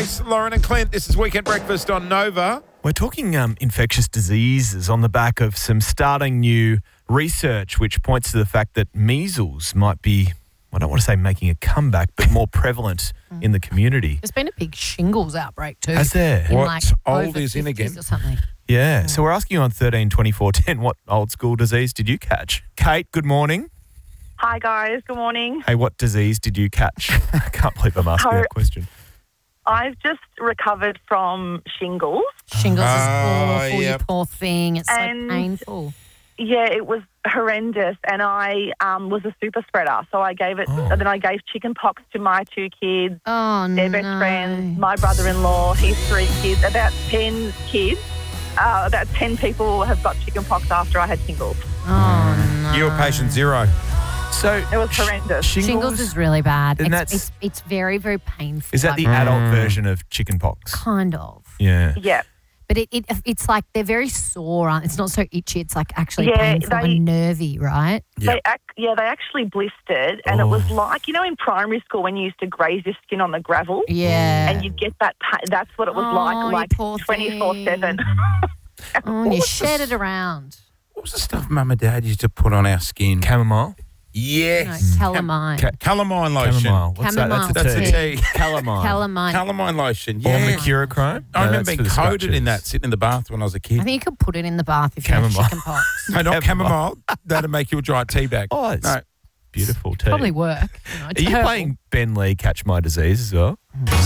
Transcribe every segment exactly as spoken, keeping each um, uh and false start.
Jace, Lauren and Clint. This is Weekend Breakfast on Nova. We're talking um, infectious diseases on the back of some starting new research which points to the fact that measles might be, I don't want to say making a comeback, but more prevalent in the community. There's been a big shingles outbreak too. Has there? In What like old over is in again? fifties or something. Yeah. So we're asking you on thirteen twenty-four ten, what old school disease did you catch? Kate, good morning. Hi guys, good morning. Hey, what disease did you catch? I can't believe I'm asking So- that question. I've just recovered from shingles. Shingles Oh, is awful, yep. you poor thing. It's And- so painful. Yeah, it was horrendous, and I um, was a super spreader. So I gave it, Oh. and then I gave chicken pox to my two kids, Oh, their no. best friends, my brother-in-law, his three kids, about ten kids. Uh, about ten people have got chicken pox after I had shingles. Oh, no. You were patient zero. So It was sh- horrendous. Shingles, Shingles is really bad. And It's, that's- it's, it's very, very painful. is that the Like, adult version of chickenpox? Kind of. Yeah. Yeah, But it, it it's like they're very sore. aren't- It's not so itchy. It's like actually Yeah, painful they- and nervy, right? Yeah. they ac- yeah they actually blistered, and it was Oh. like, you know, in primary school when you used to graze your skin on the gravel. Yeah. And you get that pa- that's what it was Oh, like, you like poor twenty-four seven. Oh, you was shed this? it around. What was the stuff Mum and Dad used to put on our skin? Chamomile? No, Yes. calamine. Ca- Calamine lotion. Chamomile. What's that? Chamomile That's a That's tea. a tea. Calamine. calamine. Calamine lotion. Or Yeah. mercurochrome? I No, remember that's being for the coated in that, scratches. sitting in the bath when I was a I kid. think you could put it in the bath if you have Chamomile. chicken pox. No, not Chamomile. chamomile. That'd make you a dry tea bag. Oh, it's No. beautiful tea. Probably work. You know, Are you terrible. playing Ben Lee Catch My Disease as well?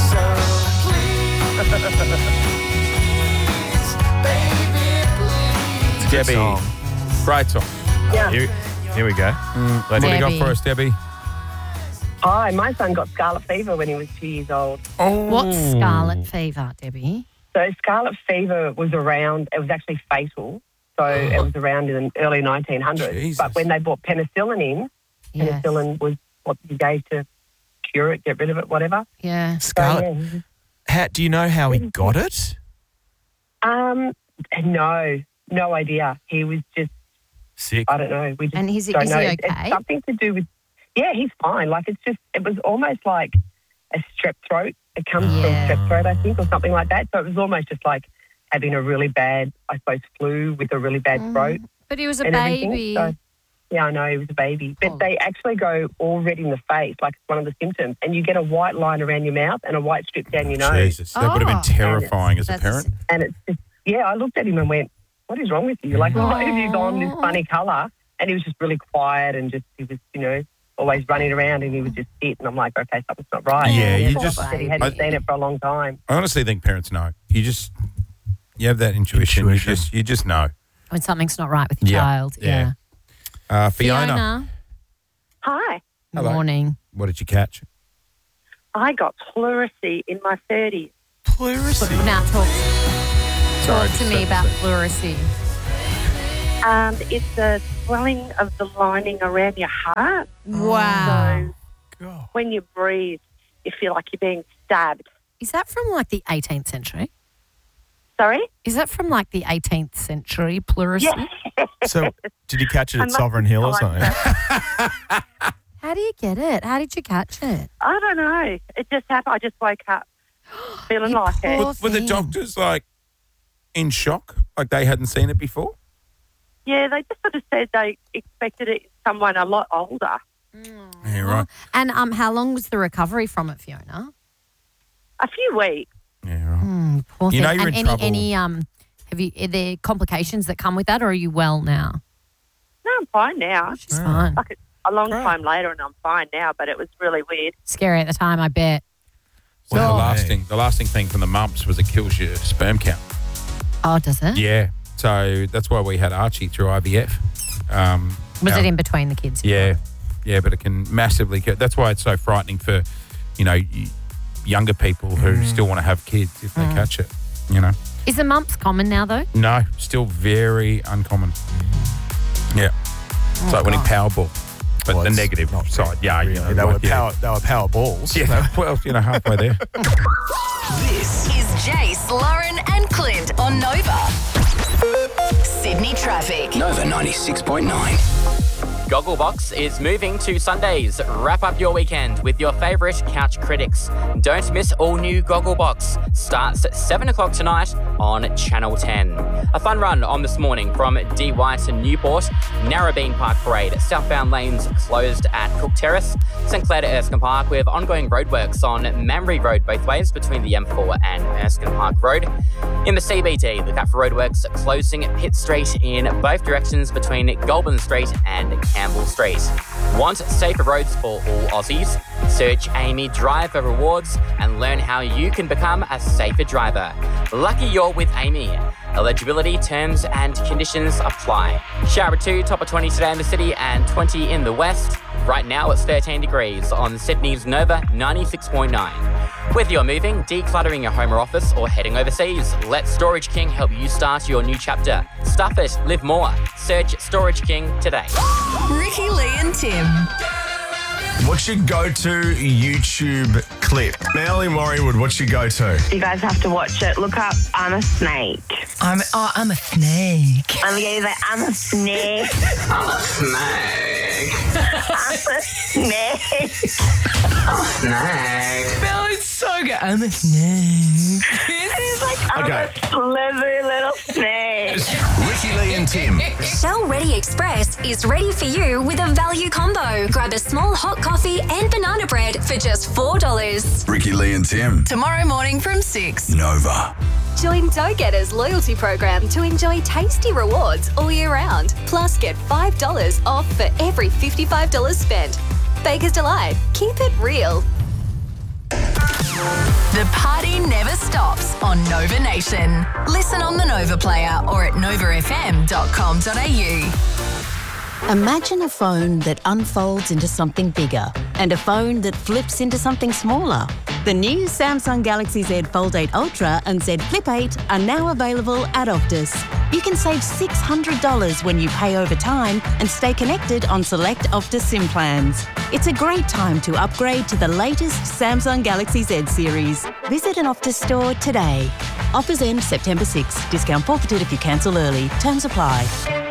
Debbie. Song. Great song. Here, here we go. What Let's- do you got Debbie. for us, Debbie? Hi, my son got scarlet fever when he was two years old. Oh. What's scarlet fever, Debbie? So scarlet fever was around, it was actually fatal. So it was around in the early nineteen hundreds. Jesus. But when they brought penicillin in, Yes. penicillin was what you gave to cure it, get rid of it, whatever. Yeah. So, Scarlet, yeah. how, do you know how he got it? Um, no, no idea. He was just, Sick. I don't know. We just And is he- don't is know. he It- okay? It's something to do with, yeah, he's fine. Like it's just, it was almost like a strep throat. It comes Yeah. from strep throat, I think, or something like that. So it was almost just like having a really bad, I suppose, flu with a really bad throat. But he was a and everything. baby. So, yeah, I know he was a baby. But Oh. they actually go all red in the face, like it's one of the symptoms. And you get a white line around your mouth and a white strip down your nose. Jesus, that would have Oh. been terrifying as a That's- parent. And it's just, yeah, I looked at him and went, what is wrong with you? Like, why have you gone this funny colour? And he was just really quiet and just, he was, you know, always running around and he would just sit. And I'm like, okay, something's not right. Yeah, you Poor just- guy. He hadn't I- seen it for a long time. I honestly think parents know. You just, you have that intuition. Intuition. You just, you just know. When something's not right with your Yeah. child. Yeah. Yeah. Uh, Fiona, Fiona. Hi. Hello. Morning. what did you catch? I got pleurisy in my thirties. Pleurisy. Now talk, Sorry, talk to just me a- about pleurisy. Um, it's the swelling of the lining around your heart. Wow. So God. when you breathe, you feel like you're being stabbed. Is that from like the eighteenth century? Sorry? Is that from like the eighteenth century pleurisy? Yeah. So, did you catch it I at must Sovereign have Hill or timed something? How do you get it? How did you catch it? I don't know. It just happened. I just woke up feeling You like it. poor Were, were the thing. doctors like in shock? Like they hadn't seen it before? Yeah, they just sort of said they expected it someone a lot older. Yeah, right. And um, how long was the recovery from it, Fiona? A few weeks. Yeah, right. Mm, poor You thing. know you're and in any, trouble. Any um, have you? Are there complications that come with that, or are you well now? No, I'm fine now. She's fine. Like a long Great. time later, and I'm fine now. But it was really weird. Scary at the time, I bet. Well, the Oh. lasting, the lasting thing from the mumps was it kills your sperm count. Oh, does it? Yeah. So that's why we had Archie through I V F. Um, Was um, it in between the kids? Yeah, yeah, but it can massively. Kill. That's why it's so frightening for, you know, y- younger people who Mm. still want to have kids if they catch it. You know, Is the mumps common now, though? no, still very uncommon. Yeah, it's like winning Powerball, but Well, the it's negative not side. Yeah, you Really, know, they, like, were yeah. power, they were power balls. Yeah, well, you know, halfway there. This is Jace, Lauren, and Clint on Nova. Sydney traffic. Nova ninety-six point nine. Gogglebox is moving to Sundays. Wrap up your weekend with your favourite couch critics. Don't miss all new Gogglebox. Starts at seven o'clock tonight on Channel ten. A fun run on this morning from D Y to Newport. Narrabeen Park Parade. Southbound lanes closed at Cook Terrace. St Clair to Erskine Park with ongoing roadworks on Mambury Road both ways between the M four and Erskine Park Road. In the C B D, look out for roadworks closing Pitt Street in both directions between Goulburn Street and Campbell Street. Want safer roads for all Aussies? Search Amy Drive for rewards and learn how you can become a safer driver. Lucky you're with Amy. Eligibility, terms and conditions apply. Shower two, top of twenty today in the city and twenty in the west. Right now it's thirteen degrees on Sydney's Nova ninety-six point nine. Whether you're moving, decluttering your home or office, or heading overseas, let Storage King help you start your new chapter. Stuff it, live more. Search Storage King today. Ricky, Lee and Tim. What's your go-to YouTube clip? Melly Morriewood, what's your go-to? You guys have to watch it. Look up I'm a Snake. I'm oh, I'm a snake. I'm going to say I'm a snake. I'm a snake. I'm a snake. I'm a snake. Bill, it's so good. I'm a snake. It's like I'm Okay. a slippery little snake. Ricky, Lee and Tim. Shell Ready Express is ready for you with a value combo. Grab a small hot coffee and banana bread for just four dollars. Ricky, Lee and Tim. Tomorrow morning from six. Nova. Join Dough Getters loyalty program to enjoy tasty rewards all year round. Plus, get five dollars off for every fifty-five dollars spent. Baker's Delight. Keep it real. The party never stops on Nova Nation. Listen on the Nova Player or at nova f m dot com dot a u. Imagine a phone that unfolds into something bigger and a phone that flips into something smaller. The new Samsung Galaxy Z Fold eight Ultra and Z Flip eight are now available at Optus. You can save six hundred dollars when you pay over time and stay connected on select Optus SIM plans. It's a great time to upgrade to the latest Samsung Galaxy Z series. Visit an Optus store today. Offers end September sixth. Discount forfeited if you cancel early. Terms apply.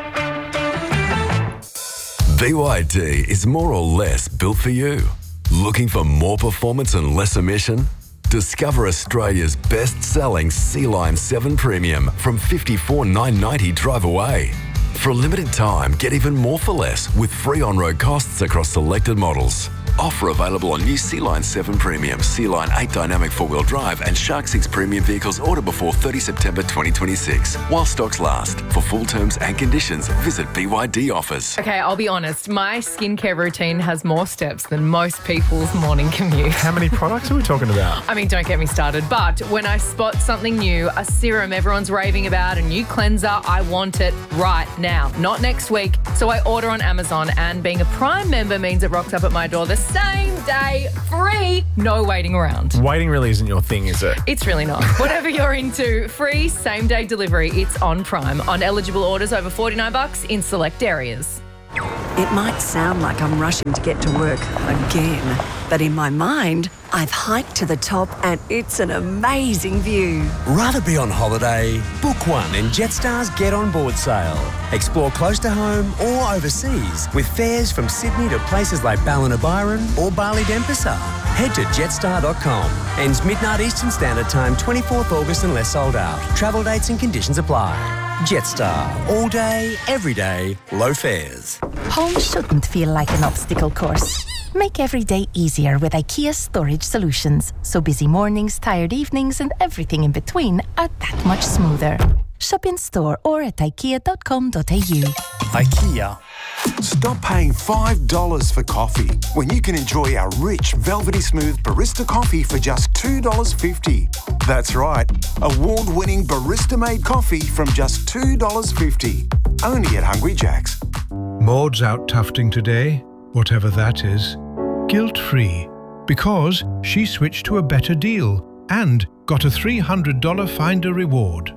B Y D is more or less built for you. Looking for more performance and less emission? Discover Australia's best-selling C-Line seven Premium from fifty-four thousand nine hundred ninety dollars drive away. For a limited time, get even more for less with free on-road costs across selected models. Offer available on new C-Line seven Premium, C-Line eight Dynamic four-wheel drive and Shark six Premium vehicles ordered before thirtieth September twenty twenty-six. While stocks last. For full terms and conditions, visit B Y D offers. Okay, I'll be honest. My skincare routine has more steps than most people's morning commute. How many products are we talking about? I mean, don't get me started. But when I spot something new, a serum everyone's raving about, a new cleanser, I want it right now, not next week. So I order on Amazon, and being a Prime member means it rocks up at my door the same day, free, no waiting around. Waiting really isn't your thing, is it? It's really not. Whatever you're into, free same-day delivery. It's on Prime on eligible orders over forty-nine bucks in select areas. It might sound like I'm rushing to get to work again, but in my mind, I've hiked to the top and it's an amazing view. Rather be on holiday? Book one in Jetstar's Get On Board sale. Explore close to home or overseas with fares from Sydney to places like Ballina-Byron or Bali Denpasar. Head to jetstar dot com. Ends midnight Eastern Standard Time, twenty-fourth August unless sold out. Travel dates and conditions apply. Jetstar. All day, every day, low fares. Home shouldn't feel like an obstacle course. Make every day easier with IKEA Storage Solutions, so busy mornings, tired evenings and everything in between are that much smoother. Shop in store or at ikea dot com dot a u. IKEA. Stop paying five dollars for coffee when you can enjoy our rich, velvety smooth barista coffee for just two dollars fifty. That's right, award-winning barista-made coffee from just two dollars fifty. Only at Hungry Jack's. Maud's out tufting today, whatever that is, guilt-free, because she switched to a better deal and got a three hundred dollars Finder reward.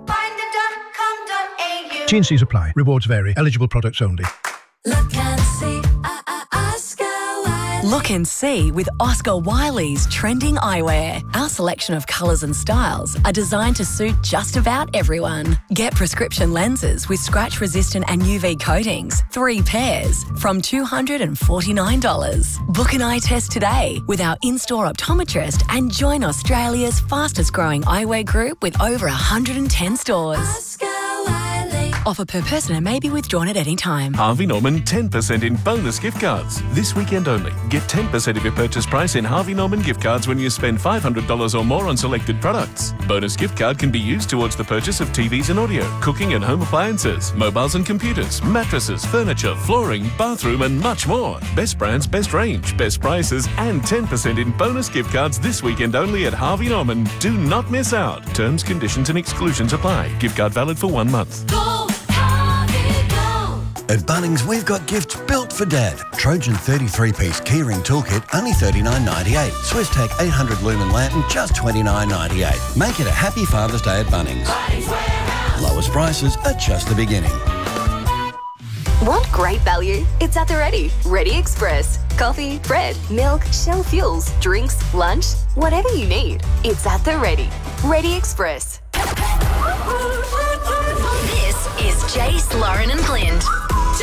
T and C's apply. Rewards vary. Eligible products only. Look and see, uh, uh, Oscar Wilde. Look and see with Oscar Wiley's trending eyewear. Our selection of colours and styles are designed to suit just about everyone. Get prescription lenses with scratch-resistant and U V coatings, three pairs, from two hundred forty-nine dollars. Book an eye test today with our in-store optometrist and join Australia's fastest-growing eyewear group with over one hundred ten stores. Offer per person and may be withdrawn at any time. Harvey Norman ten percent in bonus gift cards. This weekend only. Get ten percent of your purchase price in Harvey Norman gift cards when you spend five hundred dollars or more on selected products. Bonus gift card can be used towards the purchase of T Vs and audio, cooking and home appliances, mobiles and computers, mattresses, furniture, flooring, bathroom and much more. Best brands, best range, best prices and ten percent in bonus gift cards this weekend only at Harvey Norman. Do not miss out. Terms, conditions and exclusions apply. Gift card valid for one month. At Bunnings, we've got gifts built for Dad. Trojan thirty-three piece keyring toolkit, only thirty-nine ninety-eight. Swisstech eight hundred lumen lantern, just twenty-nine ninety-eight. Make it a happy Father's Day at Bunnings. Lowest prices are just the beginning. Want great value? It's at the Ready. Ready Express. Coffee, bread, milk, Shell fuels, drinks, lunch, whatever you need. It's at the Ready. Ready Express. This is Jace, Lauren and Clint.